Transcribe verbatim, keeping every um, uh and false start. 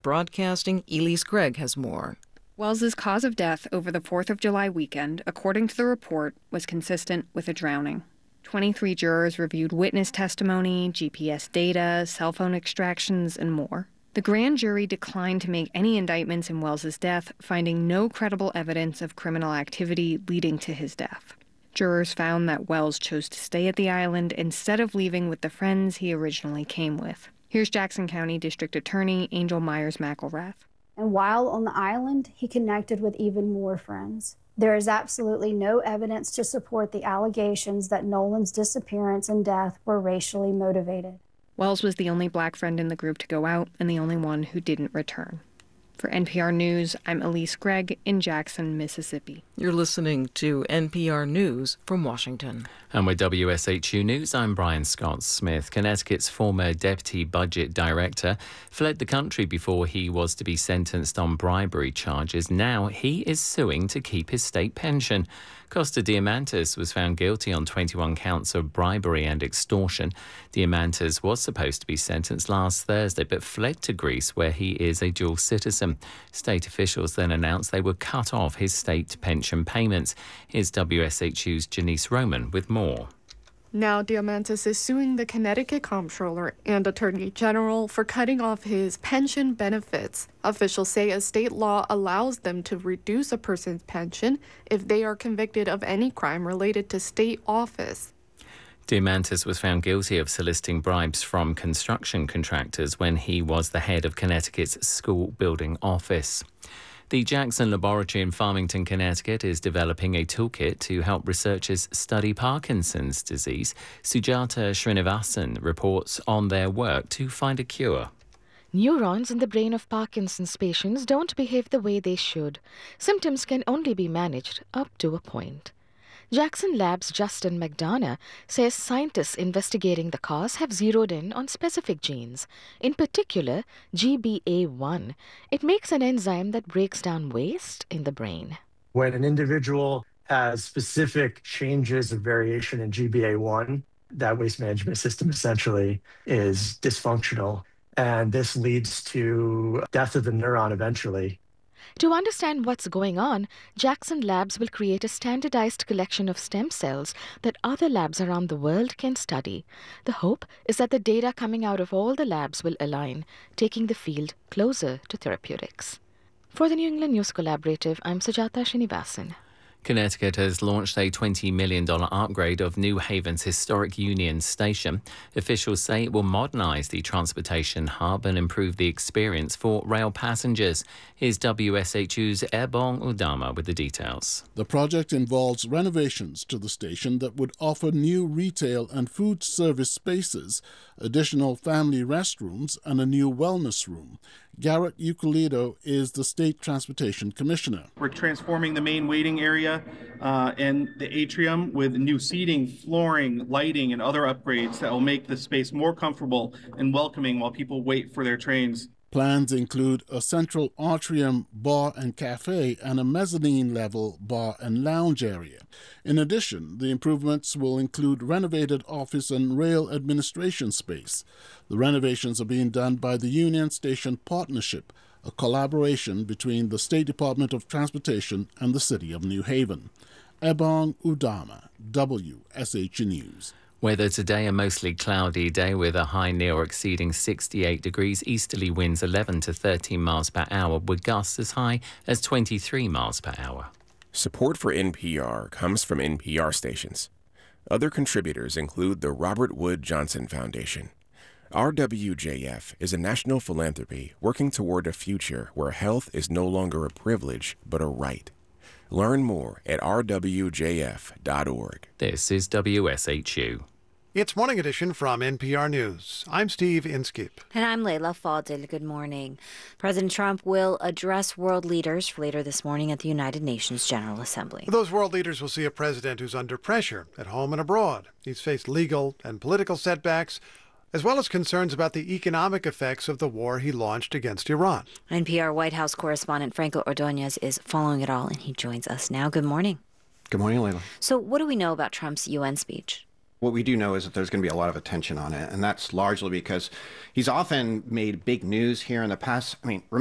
Broadcasting, Elise Gregg has more. Wells's cause of death over the fourth of July weekend, according to the report, was consistent with a drowning. twenty-three jurors reviewed witness testimony, G P S data, cell phone extractions, and more. The grand jury declined to make any indictments in Wells's death, finding no credible evidence of criminal activity leading to his death. Jurors found that Wells chose to stay at the island instead of leaving with the friends he originally came with. Here's Jackson County District Attorney Angel Myers-McElrath. And while on the island, he connected with even more friends. There is absolutely no evidence to support the allegations that Nolan's disappearance and death were racially motivated. Wells was the only black friend in the group to go out and the only one who didn't return. For N P R News, I'm Elise Gregg in Jackson, Mississippi. You're listening to N P R News from Washington. And with W S H U News, I'm Brian Scott Smith. Connecticut's former deputy budget director fled the country before he was to be sentenced on bribery charges. Now he is suing to keep his state pension. Costa Diamantis was found guilty on twenty-one counts of bribery and extortion. Diamantis was supposed to be sentenced last Thursday, but fled to Greece, where he is a dual citizen. State officials then announced they would cut off his state pension payments. Here's W S H U's Janice Roman with more. Now Diamantis is suing the Connecticut Comptroller and Attorney General for cutting off his pension benefits. Officials say a state law allows them to reduce a person's pension if they are convicted of any crime related to state office. Diamantis was found guilty of soliciting bribes from construction contractors when he was the head of Connecticut's school building office. The Jackson Laboratory in Farmington, Connecticut is developing a toolkit to help researchers study Parkinson's disease. Sujata Srinivasan reports on their work to find a cure. Neurons in the brain of Parkinson's patients don't behave the way they should. Symptoms can only be managed up to a point. Jackson Labs' Justin McDonough says scientists investigating the cause have zeroed in on specific genes, in particular G B A one. It makes an enzyme that breaks down waste in the brain. When an individual has specific changes of variation in G B A one, that waste management system essentially is dysfunctional, and this leads to death of the neuron eventually. To understand what's going on, Jackson Labs will create a standardized collection of stem cells that other labs around the world can study. The hope is that the data coming out of all the labs will align, taking the field closer to therapeutics. For the New England News Collaborative, I'm Sujata Srinivasan. Connecticut has launched a twenty million dollars upgrade of New Haven's historic Union Station. Officials say it will modernise the transportation hub and improve the experience for rail passengers. Here's W S H U's Ebong Udama with the details. The project involves renovations to the station that would offer new retail and food service spaces, additional family restrooms, and a new wellness room. Garrett Euclido is the State Transportation Commissioner. We're transforming the main waiting area uh, and the atrium with new seating, flooring, lighting, and other upgrades that will make the space more comfortable and welcoming while people wait for their trains. Plans include a central atrium, bar and cafe, and a mezzanine-level bar and lounge area. In addition, the improvements will include renovated office and rail administration space. The renovations are being done by the Union Station Partnership, a collaboration between the State Department of Transportation and the City of New Haven. Ebong Udama, W S H News. Weather today, a mostly cloudy day with a high near or exceeding sixty-eight degrees. Easterly winds eleven to thirteen miles per hour with gusts as high as twenty-three miles per hour. Support for N P R comes from N P R stations. Other contributors include the Robert Wood Johnson Foundation. R W J F is a national philanthropy working toward a future where health is no longer a privilege but a right. Learn more at r w j f dot org. This is W S H U. It's Morning Edition from N P R News. I'm Steve Inskeep. And I'm Layla Fadil. Good morning. President Trump will address world leaders later this morning at the United Nations General Assembly. Those world leaders will see a president who's under pressure at home and abroad. He's faced legal and political setbacks, as well as concerns about the economic effects of the war he launched against Iran. N P R White House correspondent Franco Ordonez is following it all, and he joins us now. Good morning. Good morning, Layla. So what do we know about Trump's U N speech? What we do know is that there's going to be a lot of attention on it, and that's largely because he's often made big news here in the past. I mean,